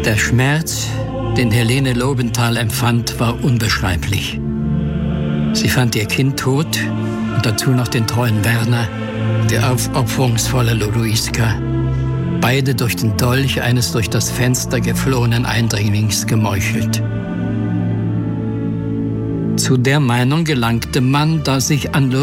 Der Schmerz, den Helene Lobenthal empfand, war unbeschreiblich. Sie fand ihr Kind tot und dazu noch den treuen Werner, die aufopferungsvolle Ludoiska, beide durch den Dolch eines durch das Fenster geflohenen Eindringlings gemeuchelt. Zu der Meinung gelangte man, da sich an